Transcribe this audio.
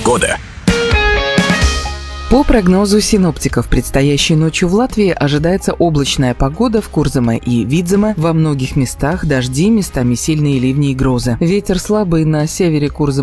Погода. По прогнозу синоптиков, предстоящей ночью в Латвии ожидается облачная погода в Курземе и Видземе. Во многих местах дожди, местами сильные ливни и грозы. Ветер слабый на севере Курзема